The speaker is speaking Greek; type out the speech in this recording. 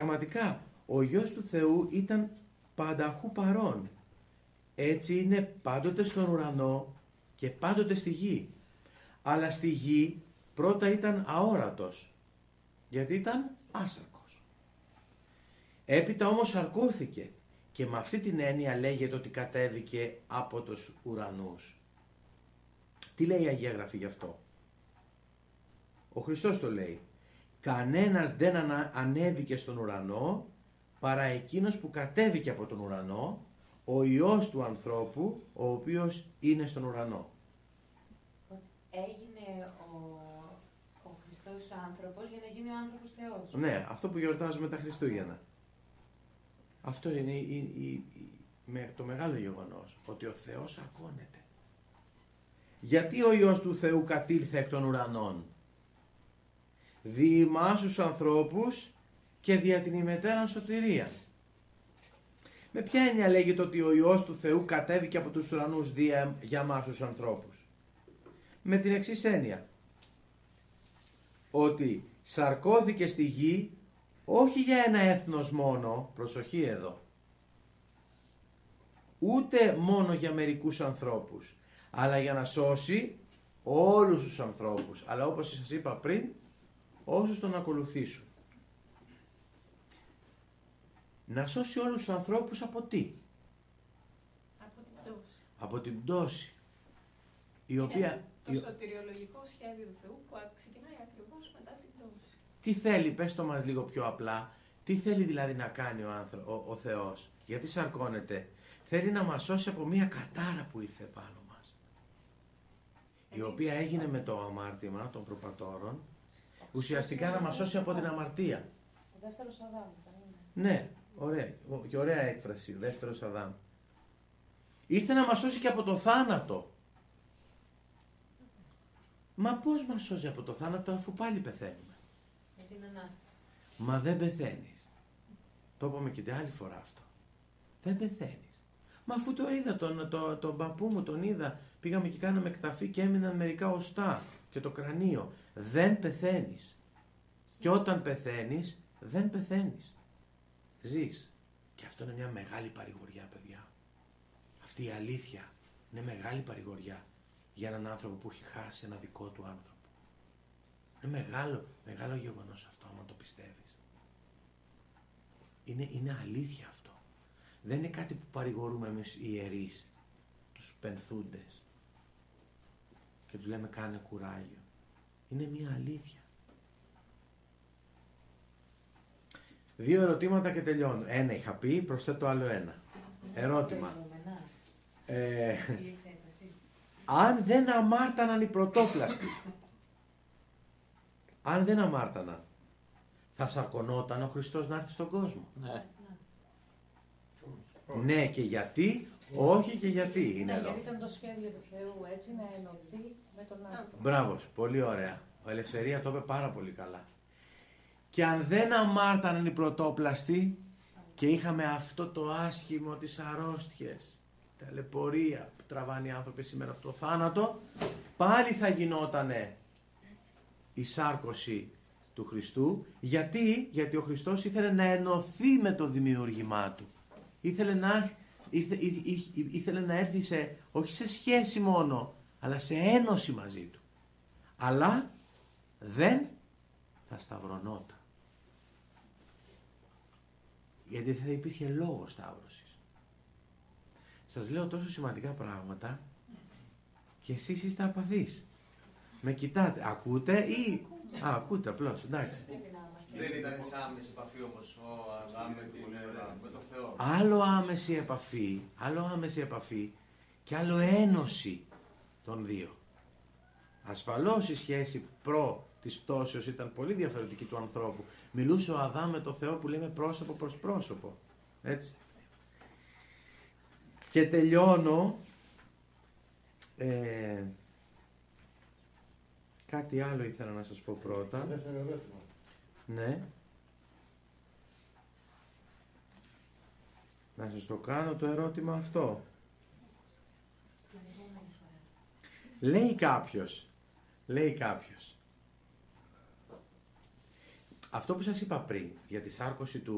πραγματικά ο Υιός του Θεού ήταν πανταχού παρών. Έτσι είναι πάντοτε στον ουρανό και πάντοτε στη γη. Αλλά στη γη πρώτα ήταν αόρατος, γιατί ήταν άσαρκος. Έπειτα όμως σαρκώθηκε και με αυτή την έννοια λέγεται ότι κατέβηκε από τους ουρανούς. Τι λέει η Αγία Γραφή γι' αυτό? Ο Χριστός το λέει. Κανένας δεν ανέβηκε στον ουρανό παρά εκείνος που κατέβηκε από τον ουρανό, ο Υιός του ανθρώπου, ο οποίος είναι στον ουρανό. Έγινε ο Χριστός άνθρωπος για να γίνει ο άνθρωπος Θεός. Ναι, αυτό που γιορτάζουμε τα Χριστούγεννα. Αυτό είναι το μεγάλο γεγονός, ότι ο Θεός σαρκώνεται. Γιατί ο Υιός του Θεού κατήλθε εκ των ουρανών? Δι' ημάς τους ανθρώπους και δια την ημετέραν σωτηρία. Με ποια έννοια λέγεται ότι ο Υιός του Θεού κατέβηκε από τους ουρανούς για εμάς τους ανθρώπους? Με την εξής έννοια. Ότι σαρκώθηκε στη γη όχι για ένα έθνος μόνο, προσοχή εδώ, ούτε μόνο για μερικούς ανθρώπους, αλλά για να σώσει όλους τους ανθρώπους, αλλά όπως σας είπα πριν, όσους τον ακολουθήσουν. Να σώσει όλους τους ανθρώπους από τι? Από την πτώση. Από την πτώση. Η οποία... Το σωτηριολογικό σχέδιο του Θεού που ξεκινάει ακριβώς μετά την πτώση. Τι θέλει, πες το μας λίγο πιο απλά, τι θέλει δηλαδή να κάνει ο Θεός? Γιατί σαρκώνεται? Θέλει να μας σώσει από μια κατάρα που ήρθε πάνω μας, η οποία έγινε με το αμάρτημα των προπατώρων, ουσιαστικά να μας σώσει από την αμαρτία. Ο δεύτερος Αδάμ. Ναι, ωραία, και ωραία έκφραση, δεύτερος Αδάμ. Ήρθε να μας σώσει και από το θάνατο. Μα πώς μας σώζει από το θάνατο αφού πάλι πεθαίνουμε? Με την Ανάσταση. Μα δεν πεθαίνεις. Το είπαμε και την άλλη φορά αυτό. Δεν πεθαίνεις. Μα αφού το είδα, τον παππού μου τον είδα, πήγαμε και κάναμε εκταφή και έμειναν μερικά οστά και το κρανίο. Δεν πεθαίνεις. Και όταν πεθαίνεις, δεν πεθαίνεις. Ζεις. Και αυτό είναι μια μεγάλη παρηγοριά, παιδιά. Αυτή η αλήθεια είναι μεγάλη παρηγοριά για έναν άνθρωπο που έχει χάσει ένα δικό του άνθρωπο. Είναι μεγάλο γεγονός αυτό, άμα το πιστεύεις. Είναι αλήθεια αυτό. Δεν είναι κάτι που παρηγορούμε εμείς οι ιερείς, τους πενθούντες, και τους λέμε κάνε κουράγιο. Είναι μια αλήθεια. 2 ερωτήματα και τελειώνω. Ένα είχα πει, προσθέτω άλλο ένα. Ερώτημα. Αν δεν αμάρταναν οι πρωτόπλαστοι, αν δεν αμάρταναν, θα σαρκωνόταν ο Χριστός να έρθει στον κόσμο? Ναι. Ναι, και γιατί? Όχι και γιατί είναι εδώ. Γιατί ήταν το σχέδιο του Θεού έτσι να ενωθεί με τον άνθρωπο. Μπράβο, πολύ ωραία. Ο Ελευθερία το είπε πάρα πολύ καλά. Και αν δεν αμάρταναν οι πρωτόπλαστοι και είχαμε αυτό το άσχημο, τις αρρώστιες, ταλαιπωρία που τραβάνε οι άνθρωποι σήμερα από το θάνατο, πάλι θα γινότανε η σάρκωση του Χριστού. Γιατί ο Χριστός ήθελε να ενωθεί με το δημιούργημά του. Ήθελε να έρθει όχι σε σχέση μόνο, αλλά σε ένωση μαζί του. Αλλά δεν θα σταυρωνόταν. Γιατί δεν θα υπήρχε λόγος σταύρωσης. Σας λέω τόσο σημαντικά πράγματα και εσείς είστε απαθείς. Με κοιτάτε, ακούτε ή... ακούτε απλώς, εντάξει. Δεν ήταν σε άμεση επαφή όμως ο Αδάμ με το Θεό. Άλλο άμεση επαφή και άλλο ένωση των δύο. Ασφαλώς η σχέση προ της πτώσεως ήταν πολύ διαφορετική του ανθρώπου. Μιλούσε ο Αδάμ με το Θεό που λέμε πρόσωπο προς πρόσωπο. Έτσι. Και τελειώνω. Κάτι άλλο ήθελα να σας πω πρώτα. Δεύτερο ερώτημα. Ναι. Να σας το κάνω το ερώτημα αυτό. Λέει κάποιος. Αυτό που σας είπα πριν για τη σάρκωση του